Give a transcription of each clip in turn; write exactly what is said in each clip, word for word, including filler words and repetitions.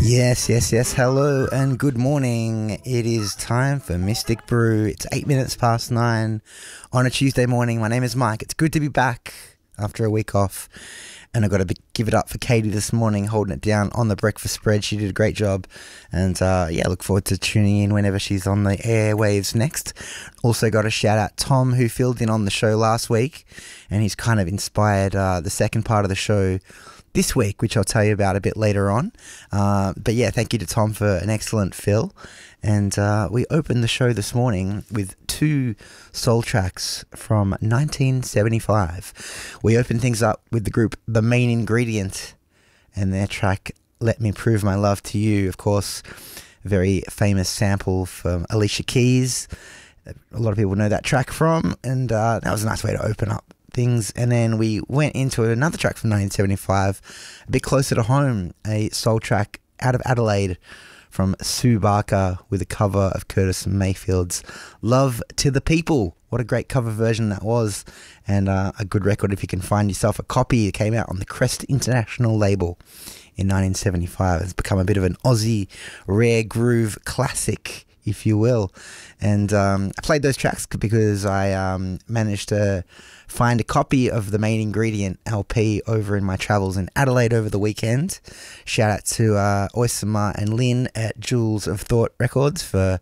Yes, yes, yes. Hello and good morning. It is time for Mystic Brew. It's eight minutes past nine on a Tuesday morning. My name is Mike. It's good to be back after a week off. And I've got to be, give it up for Katie this morning, holding it down on the breakfast spread. She did a great job. And uh, yeah, look forward to tuning in whenever she's on the airwaves next. Also got to shout out Tom, who filled in on the show last week. And he's kind of inspired uh, the second part of the show this week, which I'll tell you about a bit later on. Uh, but yeah, thank you to Tom for an excellent fill. And uh, we opened the show this morning with two soul tracks from nineteen seventy-five. We opened things up with the group The Main Ingredient and their track Let Me Prove My Love to You. Of course, a very famous sample from Alicia Keys. A lot of people know that track from, and uh, that was a nice way to open up things. And then we went into another track from nineteen seventy-five, a bit closer to home, a soul track out of Adelaide from Sue Barker with a cover of Curtis Mayfield's Love to the People. What a great cover version that was, and uh, a good record if you can find yourself a copy. It came out on the Crest International label in nineteen seventy-five. It's become a bit of an Aussie rare groove classic, if you will. And um, I played those tracks because I um, managed to find a copy of the Main Ingredient L P over in my travels in Adelaide over the weekend. Shout out to uh, Oysama and Lynn at Jewels of Thought Records for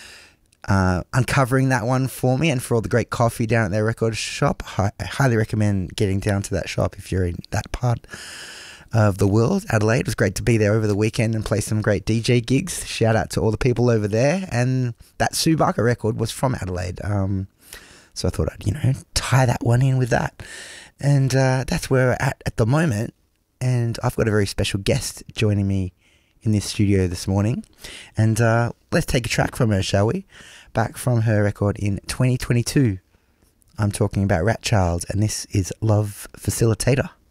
uh, uncovering that one for me, and for all the great coffee down at their record shop. I highly recommend getting down to that shop if you're in that part of the world. Adelaide, it was great to be there over the weekend and play some great D J gigs. Shout out to all the people over there. And that Sue Barker record was from Adelaide. Um, so I thought I'd, you know, tie that one in with that. And uh, that's where we're at at the moment. And I've got a very special guest joining me in this studio this morning. And uh, let's take a track from her, shall we? Back from her record in twenty twenty-two. I'm talking about Rat Child, and this is Love Facilitator.